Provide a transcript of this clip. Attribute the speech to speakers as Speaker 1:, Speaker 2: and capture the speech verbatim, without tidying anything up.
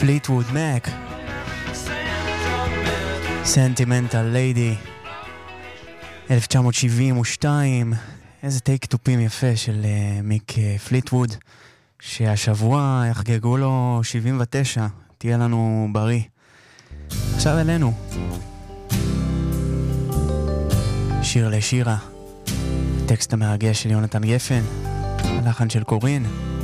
Speaker 1: פליטווד מק, סנטימנטל ליידי, אלף תשע מאות שבעים ושתיים. איזה טייק טופים יפה של uh, מיק uh, פליטווד, שהשבוע יחגגו לו שבעים ותשע. תהיה לנו בריא. עכשיו אלינו שיר לשירה, טקסט המרגש של יונתן גפן, הלחן של קורין.